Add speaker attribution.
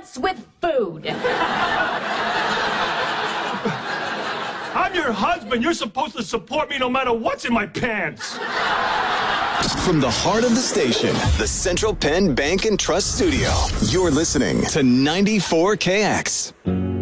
Speaker 1: pants with food.
Speaker 2: I'm your husband. You're supposed to support me no matter what's in my pants.
Speaker 3: From the heart of the station, the Central Penn Bank and Trust Studio, you're listening to 94KX.